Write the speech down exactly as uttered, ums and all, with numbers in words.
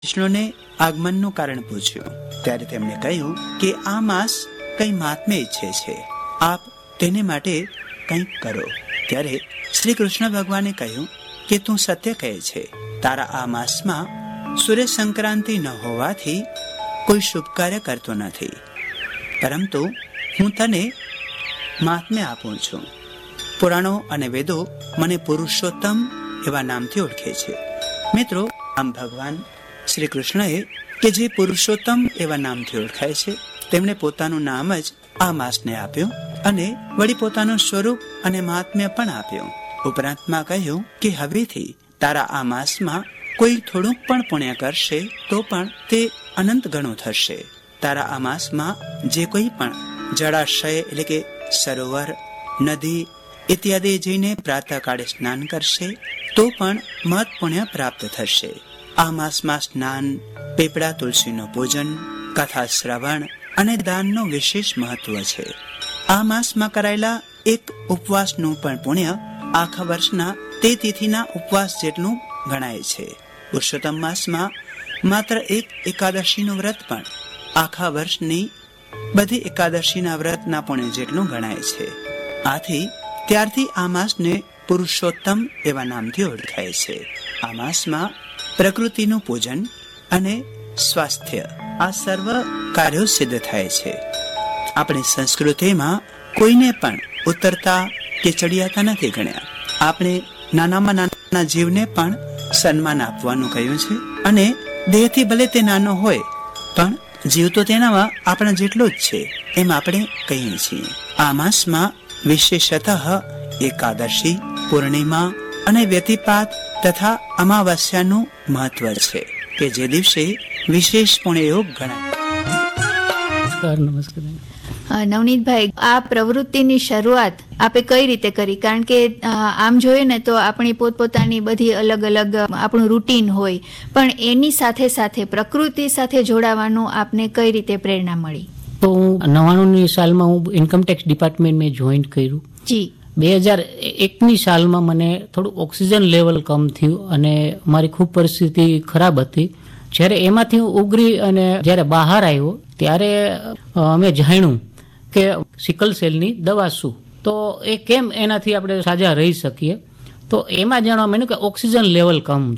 વિષ્ણુને આગમનનું કારણ પૂછ્યું ત્યારે તેમણે કહ્યું કે આ માસ કઈ મહાત્મ્ય ઈચ્છે છે, આપ તેને માટે કંઈક કરો. ત્યારે શ્રી કૃષ્ણ ભગવાને કહ્યું કે તું સત્ય કહે છે, તારા આ માસમાં સૂર્ય સંક્રાંતિ ન હોવાથી કોઈ શુભ કાર્ય કરતો નથી, પરંતુ હું તને મહાત્મ્ય આપું છું. પુરાણો અને વેદો મને પુરુષોત્તમ એવા નામથી ઓળખે છે. મિત્રો, આમ ભગવાન શ્રી કૃષ્ણએ કે જે પુરુષોત્તમ એવા નામથી ઓળખાય છે, તેમણે પોતાનું નામ જ આ માસને આપ્યું અને વળી પોતાનું સ્વરૂપ અને મહાત્મ્ય પણ આપ્યું. ઉપરાંતમાં કહ્યું કે હવેથી તારા આ માસમાં કોઈ થોડુંક પણ પુણ્ય કરશે તો પણ તે અનંત ગણું થશે. તારા આ માસમાં જે કોઈ પણ જળાશય એટલે કે સરોવર, નદી ઇત્યાદિ જઈને પ્રાતઃકાળે સ્નાન કરશે તો પણ મહત પુણ્ય પ્રાપ્ત થશે. આ માસમાં સ્નાન, પીપળા તુલસીનું પૂજન, કથા શ્રવણ અને દાનનું વિશેષ મહત્વ છે. આ માસમાં કરાયેલા એક ઉપવાસનું પણ પુણ્ય આખા વર્ષના તે તિથિના ઉપવાસ જેટલું ગણાય છે. પુરુષોત્તમ માસમાં માત્ર એક એકાદશીનું વ્રત પણ આખા વર્ષની બધી એકાદશીના વ્રતના પુણ્ય જેટલું ગણાય છે. આથી ત્યારથી આ માસને પુરુષોત્તમ એવા નામથી ઓળખાય છે. આ માસમાં પ્રકૃતિનું પૂજન અને સ્વાસ્થ્ય આ સર્વ કાર્યો સિદ્ધ થાય છે. આપણી સંસ્કૃતિમાં કોઈને પણ ઉતરતા કે ચડિયાતા નથી ગણ્યા. આપણે નાનામાં નાના જીવને પણ સન્માન આપવાનું કહ્યું છે અને દેહથી ભલે તે નાનો હોય પણ જીવ તો તેનામાં આપણા જેટલો જ છે એમ આપણે કહીએ છીએ. આ માસમાં વિશેષતઃ એકાદશી, પૂર્ણિમા અને વ્યતિપાત તથા અમાવસ્યાનું મહત્વ છે કે જે દિવસે વિશેષ પુણ્યયોગ ગણાય. નમસ્કાર. નવનીતભાઈ, આ પ્રવૃત્તિની શરૂઆત આપે કઈ રીતે કરી? કારણ કે આમ જોઈએ ને તો આપણી પોતપોતાની બધી અલગ અલગ આપણું રૂટીન હોય, પણ એની સાથે સાથે પ્રકૃતિ સાથે જોડાવાનું આપને કઈ રીતે પ્રેરણા મળી? તો હું નવ્વાણુંની સાલમાં હું ઇન્કમટેક્સ ડિપાર્ટમેન્ટ મેં જોઈન કર્યું. જી. બે હજાર એકની સાલમાં મને થોડું ઓક્સિજન લેવલ કમ થયું અને મારી ખૂબ પરિસ્થિતિ ખરાબ હતી. જ્યારે એમાંથી હું ઉગરી અને જ્યારે બહાર આવ્યો ત્યારે અમે જાણ્યું કે સિકલ સેલની દવા શું, તો એ કેમ એનાથી આપણે સાજા રહી શકીએ. તો એમાં જાણવા માંડ્યું કે ઓક્સિજન લેવલ કમ